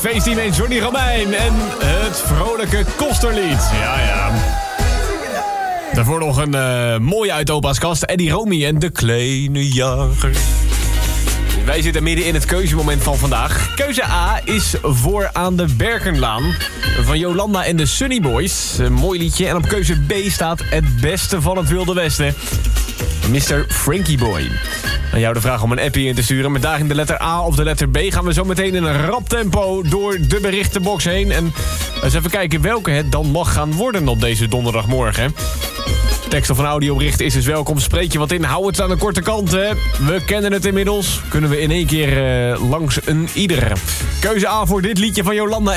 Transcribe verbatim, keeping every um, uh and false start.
feestteam en Johnny Romein en het vrolijke Kosterlied. Ja, ja. Daarvoor nog een uh, mooie uit opa's kast. Eddie Romy en de kleine jager. Wij zitten midden in het keuzemoment van vandaag. Keuze A is Voor aan de Berkenlaan van Jolanda en de Sunny Boys. Een mooi liedje. En op keuze B staat Het beste van het Wilde Westen. mister Frankie Boy. Aan jou de vraag om een appie in te sturen. Met daarin de letter A of de letter B gaan we zo meteen in een rap tempo door de berichtenbox heen. En eens even kijken welke het dan mag gaan worden op deze donderdagmorgen. Tekst of een audiobericht is dus welkom. Spreek je wat in, hou het aan de korte kant. Hè. We kennen het inmiddels. Kunnen we in één keer uh, langs een ieder. Keuze A voor dit liedje van Jolanda